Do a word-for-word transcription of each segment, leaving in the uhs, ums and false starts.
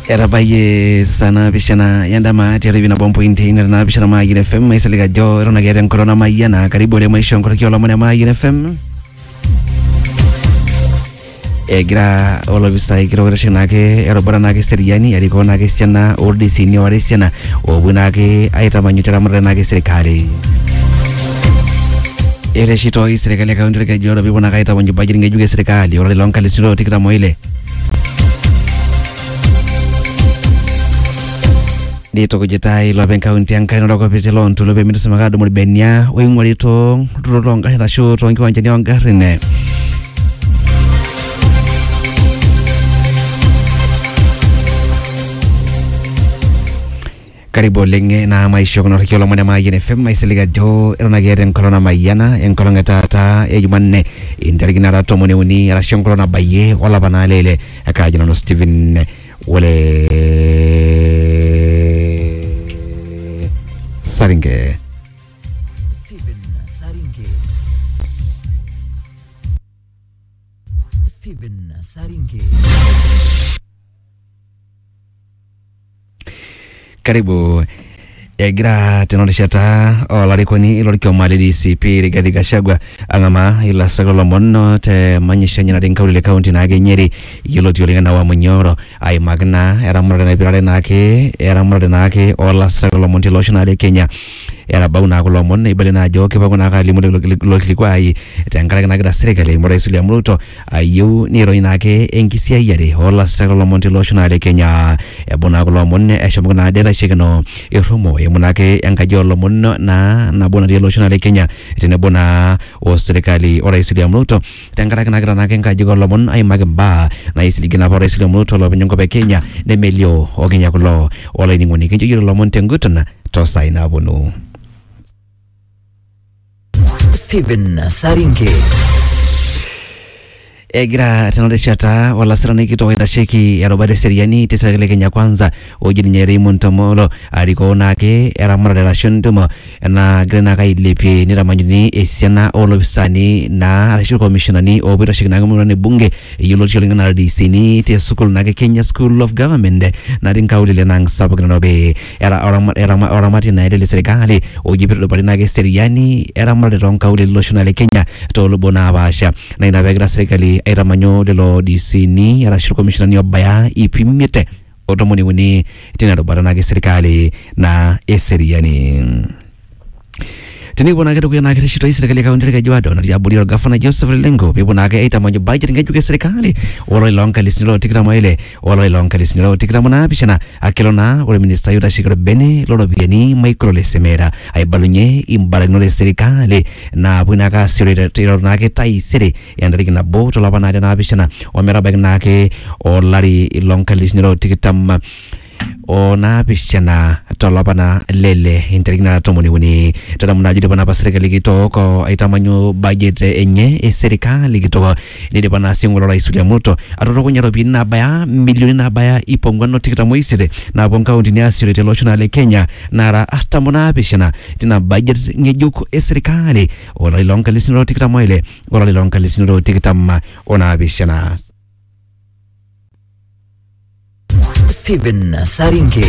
Erabaye sana bishana yanda maati ya bombo intini na bishana Mayin F M maisalika jo rona gere nkorona mayana karibu le maisho nkoro kiola mwana Mayin F M egra olo bisai kiro reshinake erobara nake seriani aliko nake siana ordi sini wale siana obunake aita manyutera mwana nake serikali ere shito hii serikali ya kaunti reke joro bibu naka aita manyubajiri ngejuge serikali orali longa lisiro tikita moile dito kujitai loben kaunti yang kaino roko pitilon tu loben mitu semakadu muri benya wengwali to rurolonga hita shu tongi wanjani wangarine karibu lenge na maisho kono kiola mwana Mayin F M maisiliga jo erona gere nkolona mayana enkolonga tata ejumanne intaligina rato mone uni ala shonkolona baye wala bana lele akajina no Steven wale Saringe Steven Saringe Steven Saringe karibu egra tenoshata olarikoni ilorikyo mali D C P Rigathi Gachagua angama ila sagolo monno te manyisha nyina rinkaulile county na Nyeri yilo tiolinga na wa Munyoro ai magna era murade na pirale nake era murade nake ola sagolo monti lotion Kenya era bauna ko lomon ibale na jo ke baguna ka limu lo klikwai tangala na gra serikali mo Rais William Ruto ayu ni ro inake enkisia yare ola sagolo monti lotion Kenya e bona ko lomon e shomuna dela shigano e romo e munake yankajo lomon na na bona de lotion Kenya tene bona o serikali o Rais William Ruto tangala na gra nake nkajo lomon ai magba na isiligina po Rais William Ruto lo benyo ko Kenya ne melio o Kenya ko lo ola ni ngoni kenjo yiro lomon tengutana to saina bonu Steven Saringe egra tenodeshata wala sarana ikito ida sheki ya robade seriani tesagele Kenya kwanza ojini Nyeri Montomolo aliko nake era mara relation tumo na grena kai lepi ni ramanyuni esiana olobisani na National Commissioner ni obira shikina ngamu ne bunge yilo chilinga na D C ni te school nake Kenya School of Government na rinkaulile nang sabagna nobe era era era oramati na ile serikali ojibiro do nake seriani era mara ronkaule lotional Kenya to lubona basha na inabegra serikali era manyo de lo D C ni era National Commissioner ni obaya ipimete otomoni wini tena do barana ke serikali na eseriani tini bona ke tukuna ke shito serikali ka undire ke jwado na jabuli ro gafana Joseph Lengo pe bona ke ita manyo budget ngeju ke serikali oro longa lisnilo tikra moile oro longa lisnilo tikra mona bishana akilona ore minister yuda shikro bene loro bieni micro le semera ai balunye imbalagno le serikali na buna ka sirire tiro na ke tai sire yandari na boto la bana na bishana o mera bagna ke o lari longa lisnilo tiktam o na bishana tolabana lele interigna tomoni woni tada munajide bana serikali gito ko aitamanyo budget enye e serikali gito ni de bana singulo Rais William Ruto atoro ko nyaro bina baya milioni na baya ipongwano tikita moisede na bon county ni asire te lotional Kenya nara hata mona bishana tina budget ngejuko e serikali ola longa lisino tikita moile ola longa lisino tikita ma ona bishana Steven Saringe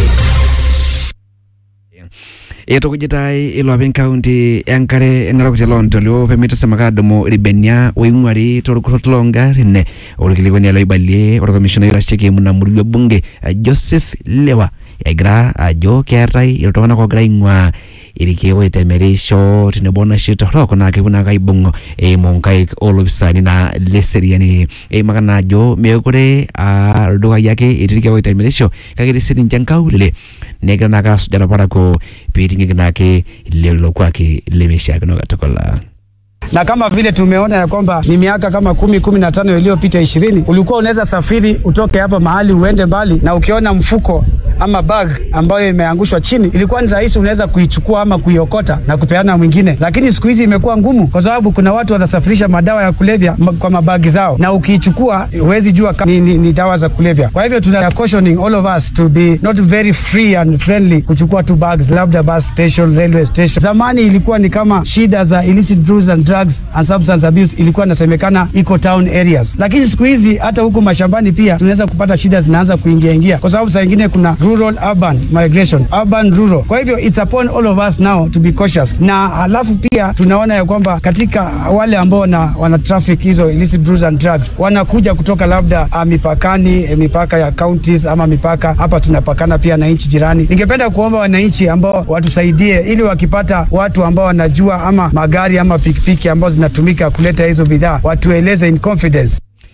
eto kujitai ilo aben county yankare nara kutelon tolio pemita semakado mo ribenya oingwari torukutolonga rene orikiliwani alo ibalie oro commissioner yura sheki muna muriwe bunge Joseph Lewa egra ajo kerai ilotona kwa gra ingwa irikewe temerisho tinebona shito roko na kibuna kaibungo e monkai olobisani na leseriani e magana jo mekore a doga yake irikewe temerisho kagiri sirin jankaulele nega naga sujara parako piringi nake lelo kwake lemesha gano gatokola. Na kama vile tumeona ya kwamba ni miaka kama kumi, kumi na tano iliyopita ishirini, ulikuwa unaweza safiri utoke hapa mahali uende mbali na ukiona mfuko ama bag ambayo imeangushwa chini, ilikuwa ni rahisi, unaweza kuichukua ama kuiokota na kupeana mwingine, lakini siku hizi imekuwa ngumu kwa sababu kuna watu wanasafirisha madawa ya kulevya kwa mabagi zao, na ukiichukua huwezi jua kama ni, ni, ni dawa za kulevya. Kwa hivyo tuna cautioning all of us to be not very free and friendly kuchukua two bags labda bus station, railway station. Zamani ilikuwa ni kama shida za illicit drugs and drugs and substance abuse ilikuwa inasemekana iko town areas, lakini siku hizi hata huko mashambani pia tunaweza kupata shida zinaanza kuingia ingia, kwa sababu saa nyingine kuna rural urban migration, urban rural. Kwa hivyo it's upon all of us now to be cautious. Na alafu pia tunaona ya kwamba katika wale ambao na wana traffic hizo illicit drugs and drugs wanakuja kutoka labda uh, mipakani, eh, mipaka ya counties ama mipaka hapa tunapakana pia na nchi jirani. Ningependa kuomba wananchi ambao watusaidie ili wakipata watu ambao wanajua ama magari ama pikipiki ambao zinatumika kuleta hizo bidhaa watueleze in confidence.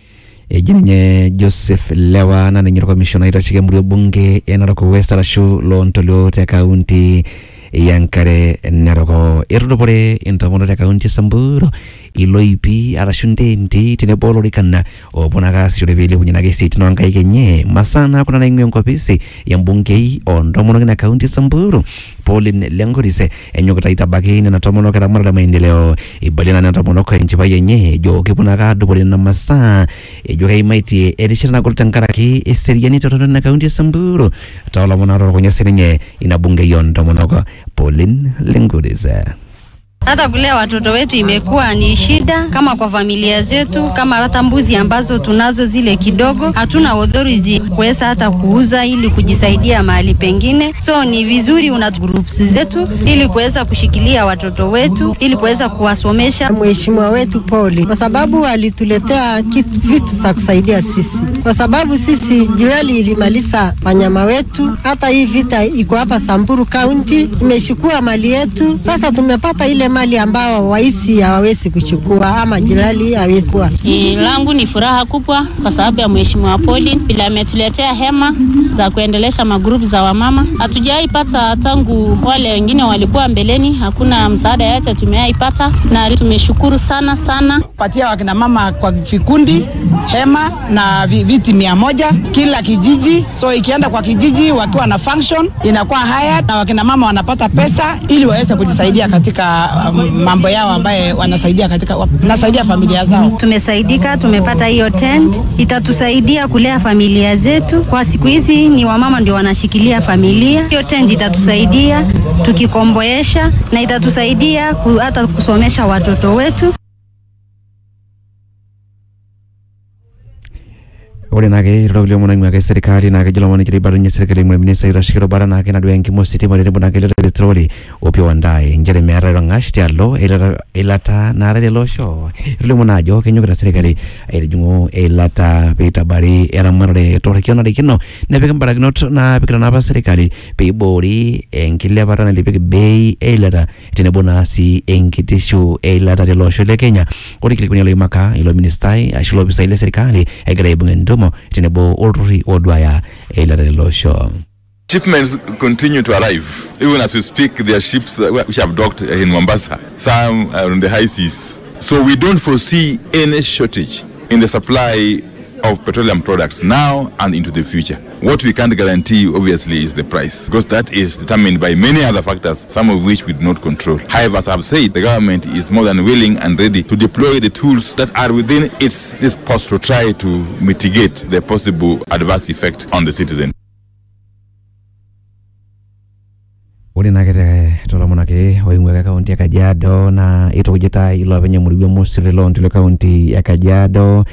Ejinye Joseph Lewa na ninyo komishona irachike muri bunge enaroko West Arashu lontolyo te county yankare naroko irudopore intomono te county Samburu iloipi arashundendi tene bolori kana obonaga sirebele bunyinage state no ngai kenye masana kuna na ingwe nkopisi ya mbunge ondomono na county Samburu Pauline Lengorise enyokota itabakini na tomono kala mara maendeleo ibalina na tomono kwa nchiba yenye jo kibunaga dobore na masa jo kai maiti edishana kultankara ki eseriani totono na county Samburu tawala monaro konya senye ina bunge yondomono kwa Pauline Lengorise. Hata kulea watoto wetu imekuwa ni shida, kama kwa familia zetu, kama hata mbuzi ambazo tunazo zile kidogo, hatuna authority kuweza hata kuuza ili kujisaidia mahali pengine. So ni vizuri una groups zetu ili kuweza kushikilia watoto wetu, ili kuweza kuwasomesha. Mheshimiwa wetu Pauli, kwa sababu alituletea kitu vitu za kusaidia sisi, kwa sababu sisi jirali ilimaliza wanyama wetu. Hata hii vita iko hapa Samburu County imeshukua mali yetu. Sasa tumepata ile mali ambao waisi hawawezi kuchukua ama jirali hawezi kuwa. E, langu ni furaha kubwa kwa sababu ya Mheshimiwa Pauline bila ametuletea hema za kuendelesha magroup za wamama. Hatujaipata tangu wale wengine walikuwa mbeleni, hakuna msaada yote tumeaipata na tumeshukuru sana sana. Patia wakina mama kwa vikundi hema na viti mia moja kila kijiji, so ikienda kwa kijiji wakiwa na function inakuwa haya na wakina mama wanapata pesa ili waweze kujisaidia katika um, mambo yao ambaye wanasaidia katika wanasaidia familia zao. Tumesaidika, tumepata hiyo tent, itatusaidia kulea familia zetu. Kwa siku hizi ni wamama ndio wanashikilia familia. Hiyo tent itatusaidia tukikomboesha na itatusaidia ku, hata kusomesha watoto wetu. Ore nage rogli mona ngwa serikali nage jolo mona kiri barunya serikali mona minisa irashikiro bara nage na dwenki mo city mona rebo nage le petroli opi wandai njere mera rangashti allo ela elata na rele losho rule mona jo kenyo gra serikali ere jungo elata peta bari era marre to rekiona de kino ne be kambara gnot na be kana ba serikali pe bori enkile bara na lipe bei elata tene bonasi enkitishu elata de losho le Kenya ore kiri kunya le maka ilo ministai ashilo bisa ile serikali egre ibungendo Tinebo Olri Odwaya Elarelo show. Shipments continue to arrive. Even as we speak, there are ships which have docked in Mombasa, some are on the high seas. So we don't foresee any shortage in the supply of petroleum products now and into the future. What we can't guarantee, obviously, is the price, because that is determined by many other factors, some of which we do not control. However, as I've said, the government is more than willing and ready to deploy the tools that are within its disposal to try to mitigate the possible adverse effect on the citizen. Ore nagere tola monake oingwe kaunti ya Kajiado na ito kujeta ilo venye muriwe musiri lontilo kaunti ya Kajiado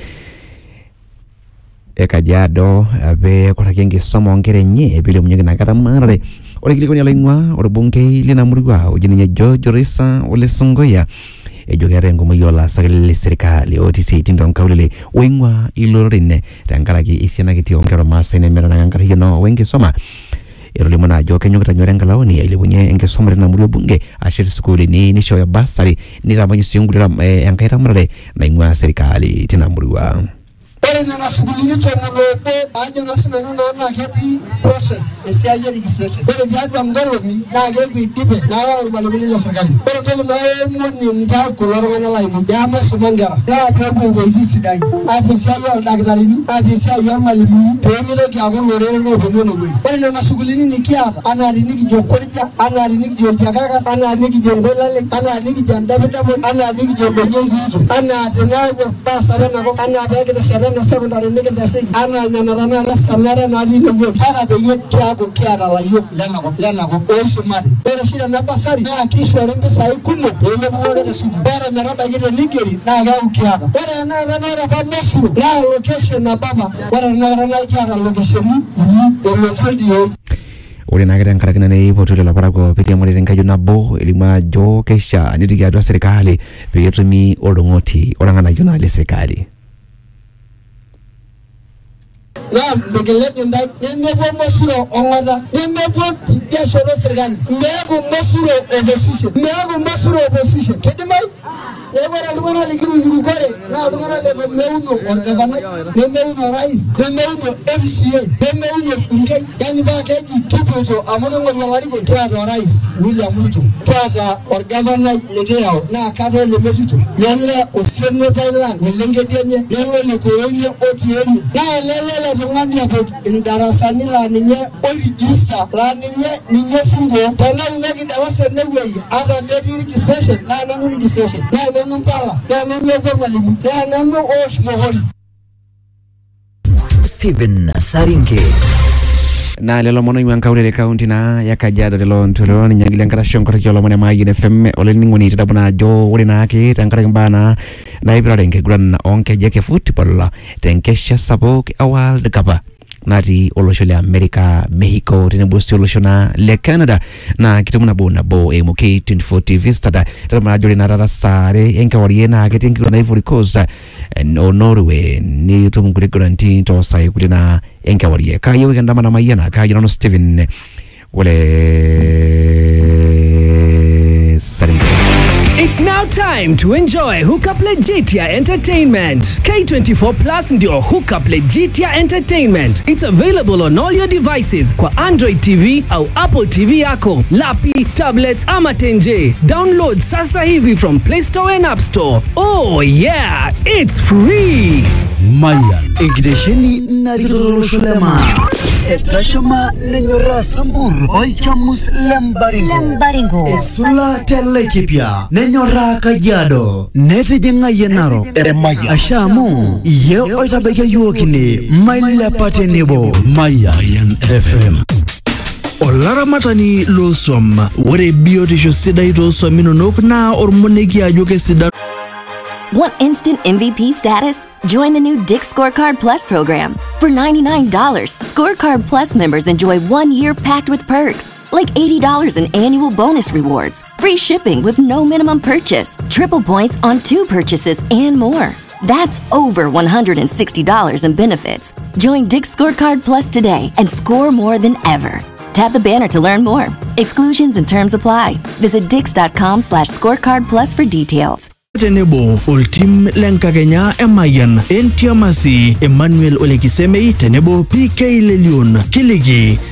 e Kajiado abe kwa kengi somo ngere nye bile munyege na kata marare ore kiliko ni lingwa ore bunge lina muriwa ujini George Risa ole Songoya ejogere ngomo yola sagale serikali otc tindon kawlele wengwa ilorine rangaraki isiana kiti ongero masene mera ngangara hino wengi soma Erole mona jo kenyo kata nyorenga laoni ile bunye enge somre na muri bunge ashir skuli ni nisho ya basari ni rabanyi siyungulira yankaira murale na ingwa serikali tina muriwa Ore nena sukulini tomon obo ajo na sinanu na ketii process esiai registration. Ore tiatua nkolong'i naa keeku idipe naa ormalimuni le serkali. Ore entoki naomoni ntae kulo tung'anak lainei pee maisuma nkera naa peepuo iwuejitin sidai aapuo esiai oldakitarini aapuo esiai ormalimuni pee mitoki aaku loreren ooponu enewueji. Ore nena sukulini nikiata anaa tenikijo Korija anaa tenikijo Ntiakaka anaa tenikijo Nkoilale anaa tenikijo Ndapidapoi anaa tenikijo Ndonyo-Nkuito anaa tenaaku baasa enakop anaa peekitesheta ena secondary nikintasheki anaa nena tanakata Samara natii inewueji mpaka peyie kiaku kiata layiok lenakop lenakop oisumate. Ore oshi tena basari naa kishori mpisai kumok pee mepuku ake tesukul. Ore metabaiki tenigeri naa keeku kiata. Ore enakata naata apa Mosuro naa location nababa. Ore enakata naa kiata lokesheni uni elotu oldioi. Ore naake tenkaraki naipotu lelo parakuo pee kiamuri tenkaji nabo elimu ajo keishaa nitiki atua serikali pee etumi oldong'oti orang'anayio naa le serikali. Naam, ndugu ndai nemepuo Mosuro ong'ata nemepuo tidiashoto serikali meeku Mosuro opposition meeku Mosuro opposition kidimai neeku ore iltung'anak likirukore naa iltung'anak lemeuno orgavanai nemeuno rais nemeuno M C A nemeuno bungei yani paa keji kipuoito amu keng'oru olarikoni kiata orais William Ruto kiata orgavanai likiyau naa kata lemetito lele osenetai lang olengedi enye lele lekoini otii ene naa lele letung'ani apik indarasani laa ninye oirijista laa ninye ninye funguo tenaunoki darasa enewueji ata metii registration naa nanu registration naa nanu mpala naa nanu ekuo mwalimu naa nanu oosh mohori. Stephen Saringe. Na lelo mono imwe nkaulele kaunti na ya Kajiado lelo ntolo nyangile nkara shonko kyo mone mayi F M ole ningoni titabuna jo ore nake tankara mbana na ibirare ngegran onke jeke football tenkesha sabok a World Cup nati olosho le America Mexico tenebo olosho na le Canada na kitamuna bona bo M K twenty-four T V stada tamana jole na rara sare enka wariye na ketinki na Ivory Coast no Norway ni tumugure guarantee to sai kulina enka wariye kayo gandama na mayana kayo no Steven wale Saringe. It's now time to enjoy Hookup Legitia Entertainment. K twenty-four Plus ndio Hookup Legitia Entertainment. It's available on all your devices kwa Android T V au Apple T V yako, lapi, tablets ama tenje. Download sasa hivi from Play Store and App Store. Oh yeah, it's free. Mayan Igdesheni Nariro Shulema Etashama Nenyora Sambur Olchamus Lambaringo Lambaringo Esula Telekipia Nenyora Kajiado Nete Jenga Yenaro Maya Ashamu Ye Oitabeke Yuokini Maila Patenebo Mayan F M Olara matani losom Wore biotisho sida ito somino nokna or monegi ajoke sida. Want instant M V P status? Join the new Dick Scorecard Plus program. For ninety-nine dollars, Scorecard Plus members enjoy one year packed with perks, like eighty dollars in annual bonus rewards, free shipping with no minimum purchase, triple points on two purchases, and more. That's over one hundred sixty dollars in benefits. Join Dick Scorecard Plus today and score more than ever. Tap the banner to learn more. Exclusions and terms apply. Visit dix.com slash scorecard plus for details. Tenebo ultim lenka Kenya emayan entiamasi Emmanuel Olekisemei tenebo P K Lelion Kiligi